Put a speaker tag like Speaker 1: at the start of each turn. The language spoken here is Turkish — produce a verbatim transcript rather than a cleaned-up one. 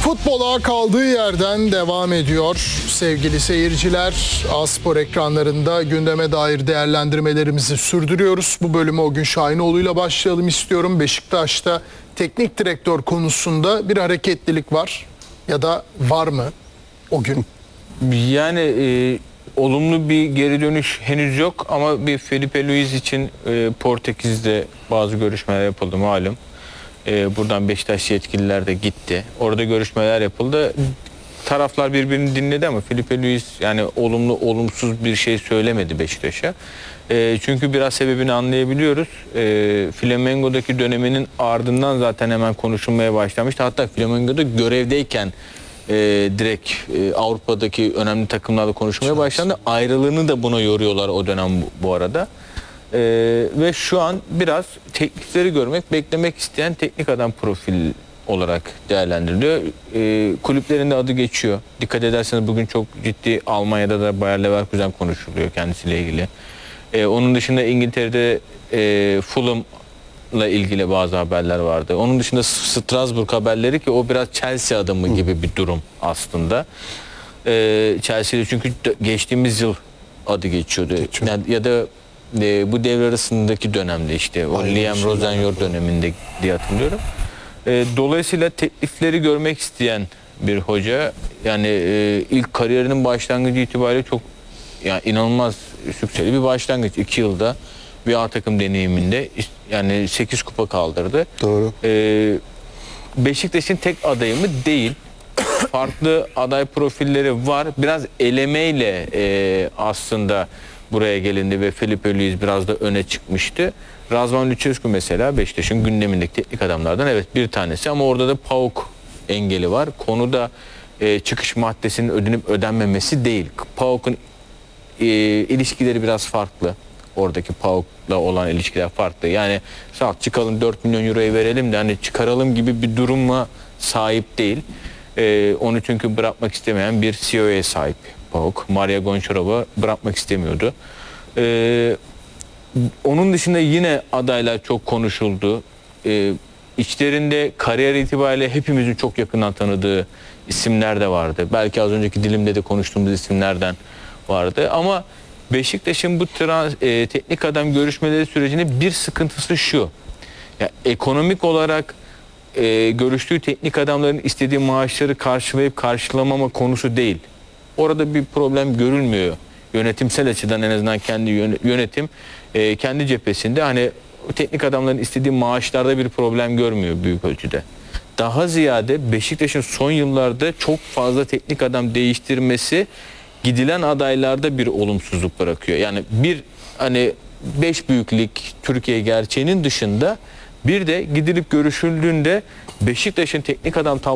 Speaker 1: Futbola kaldığı yerden devam ediyor. Sevgili seyirciler, A-Spor ekranlarında gündeme dair değerlendirmelerimizi sürdürüyoruz. Bu bölümü o gün Şahinoğlu'yla başlayalım istiyorum. Beşiktaş'ta teknik direktör konusunda bir hareketlilik var ya da var mı o gün?
Speaker 2: Yani e, olumlu bir geri dönüş henüz yok ama bir Felipe Luiz için e, Portekiz'de bazı görüşmeler yapıldı malum. E, buradan Beşiktaş yetkililer de gitti. Orada görüşmeler yapıldı. Taraflar birbirini dinledi ama Felipe Luiz yani olumlu olumsuz bir şey söylemedi Beşiktaş'a. E, çünkü biraz sebebini anlayabiliyoruz. E, Flamengo'daki döneminin ardından zaten hemen konuşulmaya başlamıştı. Hatta Flamengo'da görevdeyken e, direkt e, Avrupa'daki önemli takımlarla konuşmaya başlandı. Ayrılığını da buna yoruyorlar o dönem bu, bu arada. Ee, ve şu an biraz teknikleri görmek, beklemek isteyen teknik adam profil olarak değerlendiriliyor. Ee, kulüplerin de adı geçiyor. Dikkat ederseniz bugün çok ciddi Almanya'da da Bayer Leverkusen konuşuluyor kendisiyle ilgili. Ee, onun dışında İngiltere'de e, Fulham'la ilgili bazı haberler vardı. Onun dışında Strasbourg haberleri ki o biraz Chelsea adamı gibi bir durum aslında. Ee, Chelsea'de çünkü geçtiğimiz yıl adı geçiyordu. Yani, ya da E, bu devre arasındaki dönemde işte o Liam Rosenyor döneminde diye hatırlıyorum. E, dolayısıyla teklifleri görmek isteyen bir hoca yani e, ilk kariyerinin başlangıcı itibariyle çok yani inanılmaz sükseli bir başlangıç. iki yılda bir A takım deneyiminde yani sekiz kupa kaldırdı.
Speaker 3: Doğru.
Speaker 2: E, Beşiktaş'ın tek adayı mı? Değil. Farklı aday profilleri var. Biraz elemeyle e, aslında buraya gelindi ve Felipe Luiz biraz da öne çıkmıştı. Razvan Lucescu mesela Beşiktaş'ın gündemindeki teknik adamlardan evet bir tanesi ama orada da PAOK engeli var. Konuda e, çıkış maddesinin ödenip ödenmemesi değil. PAOK'un e, ilişkileri biraz farklı. Oradaki PAOK'la olan ilişkiler farklı. Yani sağ çıkalım dört milyon euroyu verelim de hani çıkaralım gibi bir duruma sahip değil. E, onu çünkü bırakmak istemeyen bir C E O'ya sahip. PAOK, Maria Gonçarova bırakmak istemiyordu. Ee, onun dışında yine adaylar çok konuşuldu. Ee, içlerinde kariyer itibariyle hepimizin çok yakından tanıdığı isimler de vardı. Belki az önceki dilimde de konuştuğumuz isimlerden vardı. Ama Beşiktaş'ın bu trans, e, teknik adam görüşmeleri sürecinde bir sıkıntısı şu. Ya, ekonomik olarak e, görüştüğü teknik adamların istediği maaşları karşılayıp karşılamama konusu değil. Orada bir problem görülmüyor. Yönetimsel açıdan en azından kendi yönetim e, kendi cephesinde hani teknik adamların istediği maaşlarda bir problem görmüyor büyük ölçüde. Daha ziyade Beşiktaş'ın son yıllarda çok fazla teknik adam değiştirmesi gidilen adaylarda bir olumsuzluk bırakıyor. Yani bir hani beş büyüklük Türkiye gerçeğinin dışında bir de gidilip görüşüldüğünde Beşiktaş'ın teknik adam